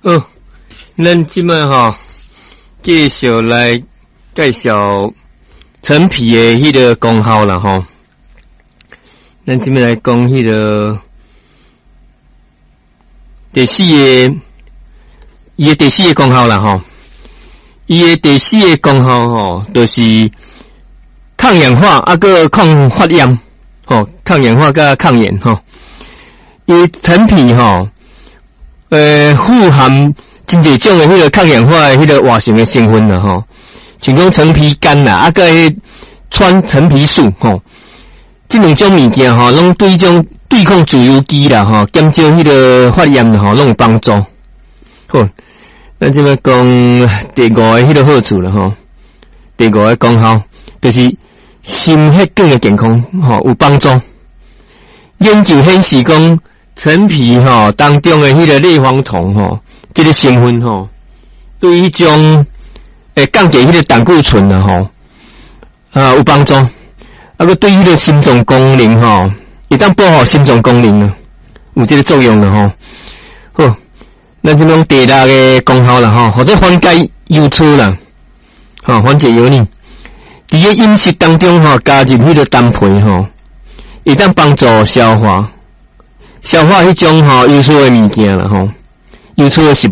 哦，咱即摆继续来介绍陈皮的迄个功效啦吼。咱即摆来讲迄个第四个功效啦吼。伊的第四个功效吼，就是抗氧化个抗发炎吼，抗氧化甲抗炎吼。伊陈皮富含真侪种的迄个抗氧化的迄个活性的成分啦吼，像讲陈皮苷啦，个迄川陈皮素吼，这两种物件拢对种对抗自由基啦减少迄个发炎啦拢有帮助。好，咱即摆讲第五个迄个好处啦第五个功效就是心血管的健康有帮助。研究显示讲，陈皮当中的迄个类黄酮这个成分对于种降低迄个胆固醇啦有帮助。个对于迄个心脏功能会当保护心脏功能有这个作用啦好，咱即种第六个功效啦或者缓解忧愁啦缓解忧虑。伫个饮食当中加入迄个蛋皮会当帮助消化迄种忧愁的物件啦忧愁的